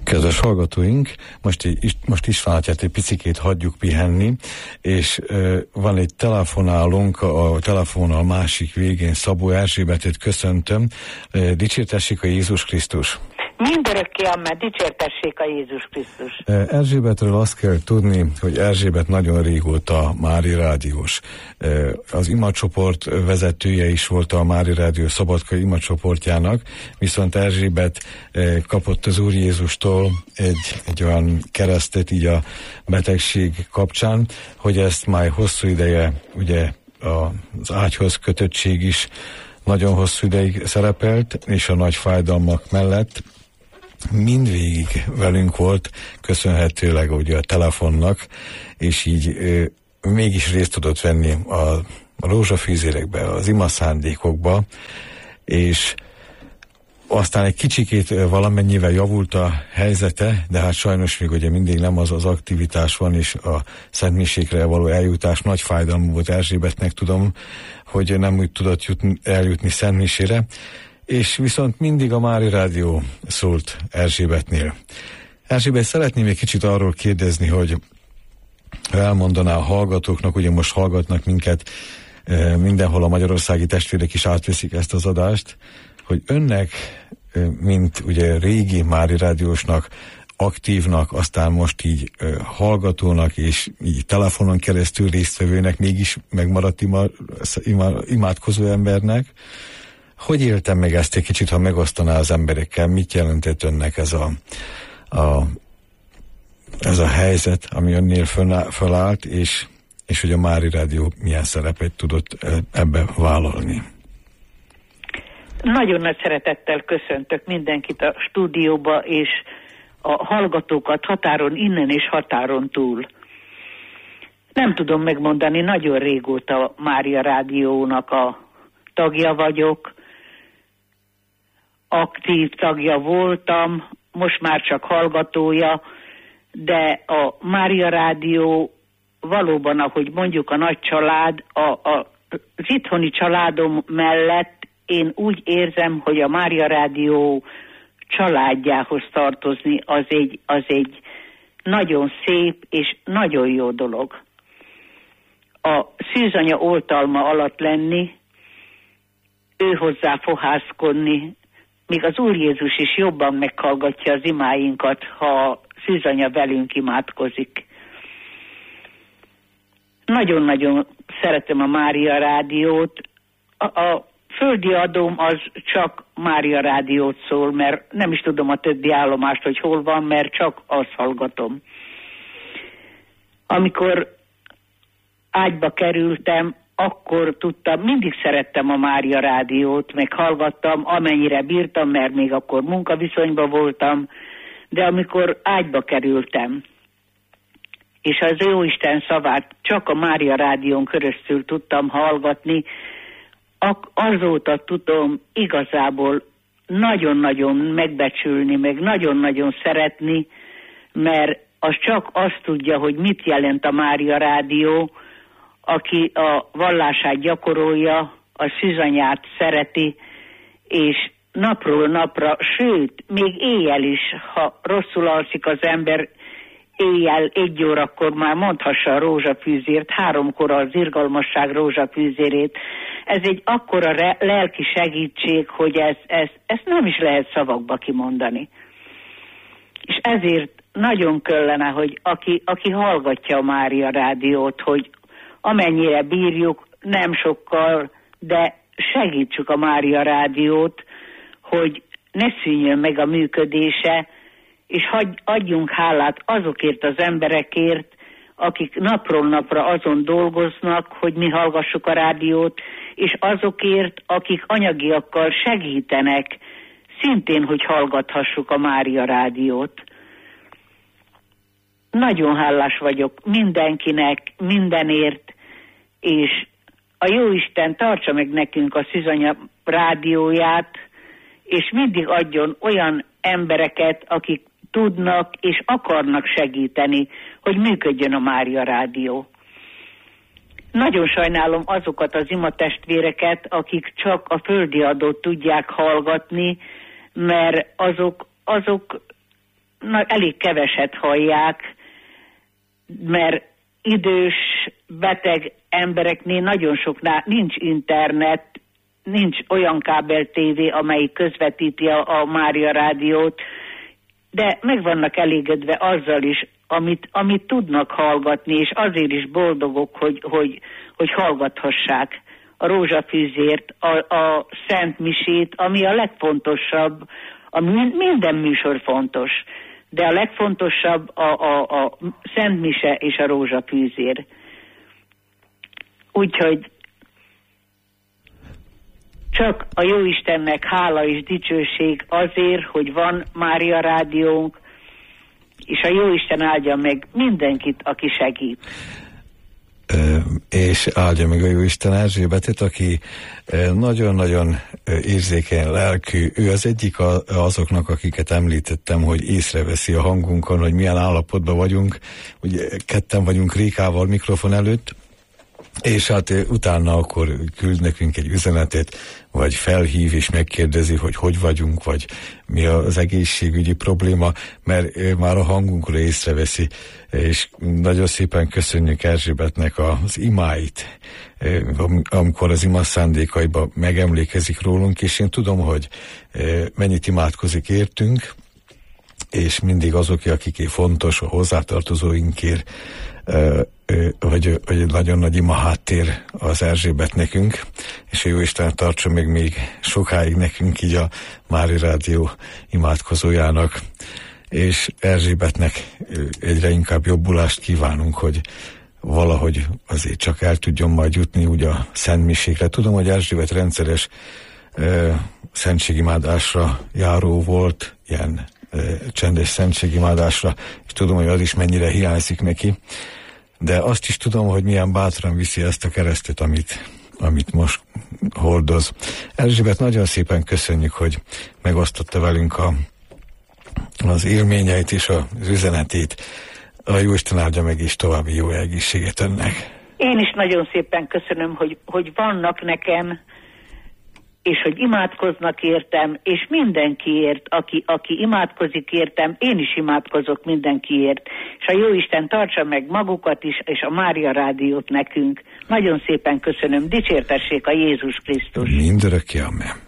Kedves hallgatóink, most Istvántyát egy picikét hagyjuk pihenni, és van egy telefonálónk, a telefonnal másik végén Szabó Erzsébetet köszöntöm. Dicsértessék a Jézus Krisztus! Mindörökké amen, dicsértessék a Jézus Krisztus! Erzsébetről azt kell tudni, hogy Erzsébet nagyon régóta Mári Rádiós. Az imacsoport vezetője is volt a Mári Rádió Szabadkai imacsoportjának, viszont Erzsébet kapott az Úr Jézustól egy olyan keresztet így a betegség kapcsán, hogy ezt már hosszú ideje, ugye az ágyhoz kötöttség is nagyon hosszú ideig szerepelt, és a nagy fájdalmak mellett mindvégig velünk volt, köszönhetőleg ugye a telefonnak, és így mégis részt tudott venni a rózsafűzérekbe, az imaszándékokba, és aztán egy kicsikét valamennyivel javult a helyzete, de hát sajnos még ugye mindig nem az aktivitás van, és a szentmisékre való eljutás nagy fájdalmú volt Erzsébetnek, tudom, hogy nem úgy tudott eljutni szentmisére, és viszont mindig a Mári Rádió szólt Erzsébetnél. Erzsébet, szeretném egy kicsit arról kérdezni, hogy elmondaná a hallgatóknak, ugye most hallgatnak minket mindenhol, a magyarországi testvérek is átveszik ezt az adást, hogy önnek, mint ugye régi Mári Rádiósnak, aktívnak, aztán most így hallgatónak és így telefonon keresztül résztvevőnek, mégis megmaradt imádkozó embernek, hogy éltem meg ezt egy kicsit, ha megosztaná az emberekkel? Mit jelentett önnek ez a helyzet, ami önnél fölállt, és hogy a Mári Rádió milyen szerepet tudott ebbe vállalni? Nagyon nagy szeretettel köszöntök mindenkit a stúdióba, és a hallgatókat határon innen és határon túl. Nem tudom megmondani, nagyon régóta Mária Rádiónak a tagja vagyok, aktív tagja voltam, most már csak hallgatója, de a Mária Rádió valóban, ahogy mondjuk a nagy család, az itthoni családom mellett én úgy érzem, hogy a Mária Rádió családjához tartozni az egy nagyon szép és nagyon jó dolog. A szűzanya oltalma alatt lenni, ő hozzá fohászkodni, még az Úr Jézus is jobban meghallgatja az imáinkat, ha szűzanya velünk imádkozik. Nagyon-nagyon szeretem a Mária Rádiót. A földi adóm az csak Mária Rádiót szól, mert nem is tudom a többi állomást, hogy hol van, mert csak azt hallgatom. Amikor ágyba kerültem, akkor tudtam, mindig szerettem a Mária Rádiót, meg hallgattam, amennyire bírtam, mert még akkor munkaviszonyban voltam, de amikor ágyba kerültem, és az Jóisten szavát csak a Mária Rádión keresztül tudtam hallgatni, azóta tudom igazából nagyon-nagyon megbecsülni, meg nagyon-nagyon szeretni, mert az csak azt tudja, hogy mit jelent a Mária Rádió, aki a vallását gyakorolja, a szűzanyát szereti, és napról napra, sőt, még éjjel is, ha rosszul alszik az ember, éjjel 1 órakor már mondhassa a rózsafűzért, 3-kor az irgalmasság rózsafűzérét. Ez egy akkora lelki segítség, hogy ezt nem is lehet szavakba kimondani. És ezért nagyon kellene, hogy aki hallgatja a Mária Rádiót, hogy amennyire bírjuk, nem sokkal, de segítsük a Mária Rádiót, hogy ne szűnjön meg a működése, és adjunk hálát azokért az emberekért, akik napról napra azon dolgoznak, hogy mi hallgassuk a rádiót, és azokért, akik anyagiakkal segítenek, szintén, hogy hallgathassuk a Mária Rádiót. Nagyon hálás vagyok mindenkinek, mindenért, és a Jóisten tartsa meg nekünk a Szűzanya rádióját, és mindig adjon olyan embereket, akik tudnak és akarnak segíteni, hogy működjön a Mária Rádió. Nagyon sajnálom azokat az imatestvéreket, akik csak a földi adót tudják hallgatni, mert azok elég keveset hallják, mert idős, beteg embereknél nagyon soknál nincs internet, nincs olyan kábel tévé, amelyik közvetíti a Mária rádiót, de meg vannak elégedve azzal is, amit tudnak hallgatni, és azért is boldogok, hogy hallgathassák a rózsafűzért, a Szent Misét, ami a legfontosabb, minden műsor fontos, de a legfontosabb a Szent Mise és a rózsafűzér. Úgyhogy csak a Jóistennek hála és dicsőség azért, hogy van Mária rádiónk, és a Jóisten áldja meg mindenkit, aki segít. És áldja meg a Jóisten Erzsébetet, aki nagyon-nagyon érzékeny lelkű. Ő az egyik azoknak, akiket említettem, hogy észreveszi a hangunkon, hogy milyen állapotban vagyunk. Ugye ketten vagyunk Rékával mikrofon előtt, és hát utána akkor küld nekünk egy üzenetet, vagy felhív és megkérdezi, hogy vagyunk, vagy mi az egészségügyi probléma, mert már a hangunkra észreveszi, és nagyon szépen köszönjük Erzsébetnek az imáit, amikor az ima szándékaiba megemlékezik rólunk, és én tudom, hogy mennyit imádkozik értünk, és mindig azok, akiké fontos, a hozzátartozóinkért, hogy nagyon nagy ima háttér az Erzsébet nekünk, és a Jóisten tartsa még sokáig nekünk így a Mária Rádió imádkozójának, és Erzsébetnek egyre inkább jobbulást kívánunk, hogy valahogy azért csak el tudjon majd jutni úgy a szentmiségre. Tudom, hogy Erzsébet rendszeres szentségimádásra járó volt, ilyen csendes szentségimádásra, és tudom, hogy az is mennyire hiányzik neki, de azt is tudom, hogy milyen bátran viszi ezt a keresztet, amit most hordoz. Erzsébet, nagyon szépen köszönjük, hogy megosztotta velünk az élményeit és az üzenetét. A Jóisten áldja meg, és további jó egészséget önnek. Én is nagyon szépen köszönöm, hogy vannak nekem, és hogy imádkoznak értem, és mindenkiért, aki imádkozik értem, én is imádkozok mindenkiért. És a Jóisten tartsa meg magukat is, és a Mária Rádiót nekünk. Nagyon szépen köszönöm, dicsértessék a Jézus Krisztus. Mindörökké, amen.